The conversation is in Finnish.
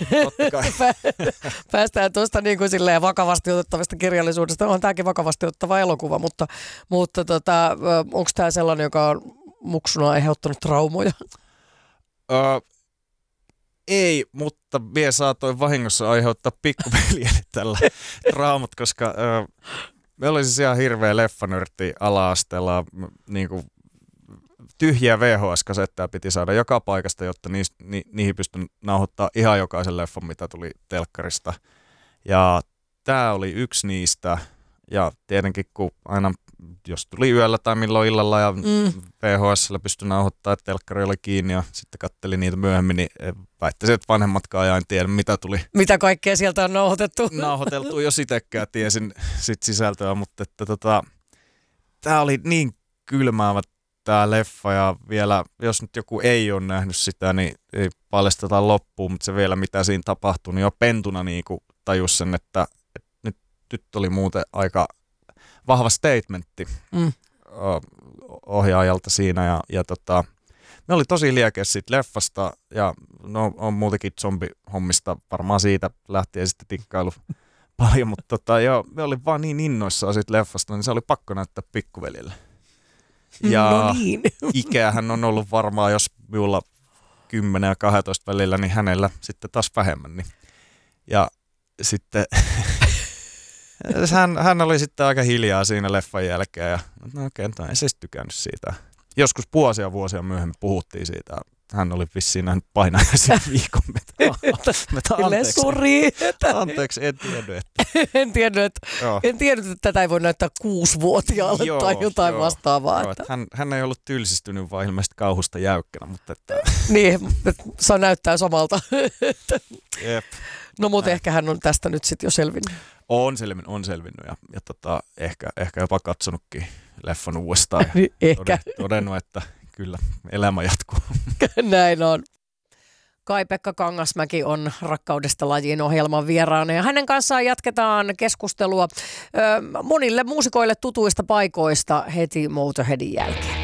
totta kai. Päästään tuosta niin kuin silleen vakavasti otettavasta kirjallisuudesta. On tämäkin vakavasti otettava elokuva, mutta onko tämä sellainen, joka on muksuna aiheuttanut traumoja? Ei, mutta vielä saatoin vahingossa aiheuttaa pikkuveljelle tällä traumat, koska me oli siis ihan hirveä leffanörtti ala-asteella, niin kuin tyhjiä VHS-kasetteja piti saada joka paikasta, jotta niihin pystyi nauhoittamaan ihan jokaisen leffan, mitä tuli telkkarista. Ja tämä oli yksi niistä, ja tietenkin kun aina, jos tuli yöllä tai milloin illalla ja VHS:llä pystyi nauhoittamaan, että telkkari oli kiinni ja sitten kattelin niitä myöhemmin, niin väittäisin, että vanhemmatkaan ja en tiedä, mitä tuli. Mitä kaikkea sieltä on nauhoitettu? Nauhoiteltu, jos itsekään tiesin sit sisältöä, mutta että tämä oli niin kylmäävä tämä leffa ja vielä, jos nyt joku ei ole nähnyt sitä, niin ei paljasteta loppuun, mutta se vielä mitä siinä tapahtui, niin jo pentuna niin tajus sen, että nyt oli muuten aika vahva statementti ohjaajalta siinä ja me oli tosi liekeä siitä leffasta ja no on muutenkin zombihommista varmaan siitä lähtien sitten tikkailu paljon, mutta joo, me oli vaan niin innoissaan siitä leffasta, niin se oli pakko näyttää pikkuveljelle. Ja no niin. Ikähän on ollut varmaan, jos minulla 10 ja 12 välillä, niin hänellä sitten taas vähemmän. Niin. Ja sitten hän oli sitten aika hiljaa siinä leffan jälkeen ja no okei, en siis tykännyt siitä. Joskus vuosia myöhemmin puhuttiin siitä. Hän oli vissiin nähnyt painajaisen viikon. Anteeksi, en tiennyt. En tiennyt, että tätä ei voi näyttää 6-vuotiaalle tai jotain vastaavaa. Joo, että hän ei ollut tylsistynyt, vaan ilmeisesti kauhusta jäykkänä. Mutta että niin, se näyttää samalta. Jep. No mutta ehkä hän on tästä nyt sitten jo selvinnyt. On selvinnyt ja ehkä jopa katsonutkin leffan uudestaan ja todennut, että kyllä elämä jatkuu. Näin on. Kai-Pekka Kangasmäki on Rakkaudesta lajiin -ohjelman vieraana ja hänen kanssaan jatketaan keskustelua monille muusikoille tutuista paikoista heti Motorheadin jälkeen.